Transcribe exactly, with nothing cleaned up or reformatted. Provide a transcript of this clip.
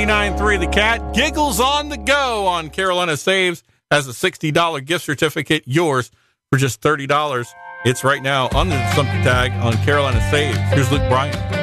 nine three The Cat. Giggles on the go on Carolina Saves has a sixty dollars gift certificate, yours for just thirty dollars. It's right now under the Sumter tag on Carolina Saves. Here's Luke Bryan.